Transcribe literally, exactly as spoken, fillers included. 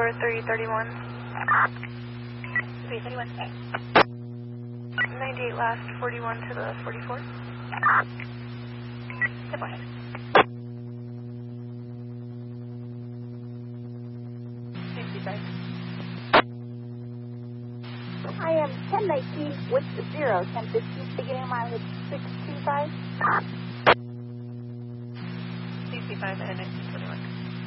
four three thirty-one. three thirty-one. ninety-eight last, forty-one to the forty-four. Good morning. sixty-five. I am ten nineteen with the zero, ten fifteen, beginning mileage six two five. sixty-five and